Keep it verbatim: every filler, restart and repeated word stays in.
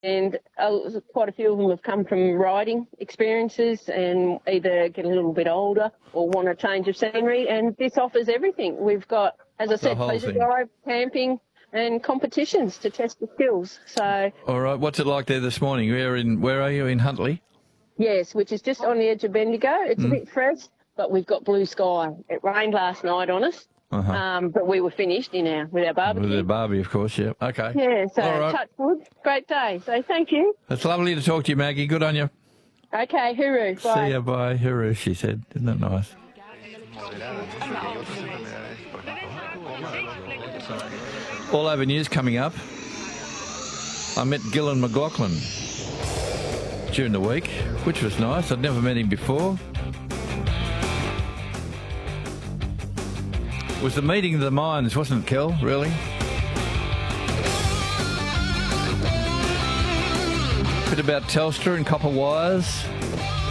and uh, quite a few of them have come from riding experiences and either get a little bit older or want a change of scenery, and this offers everything. We've got, as I said, pleasure drive, camping and competitions to test the skills. So, all right, what's it like there this morning? Where in? Where are you, in Huntly? Yes, which is just on the edge of Bendigo. It's mm. a bit fresh, but we've got blue sky. It rained last night on us. Uh-huh. Um, but we were finished in our with our barbecue. With our barbie, of course, yeah. Okay. Yeah, so right. Touch wood. Great day. So thank you. It's lovely to talk to you, Maggie. Good on you. Okay, hooroo. Bye. See ya, bye. Hooroo, she said. Isn't that nice? All Over News coming up. I met Gillan McLaughlin during the week, which was nice. I'd never met him before. It was the meeting of the minds, wasn't it, Kel, really? Bit about Telstra and copper wires.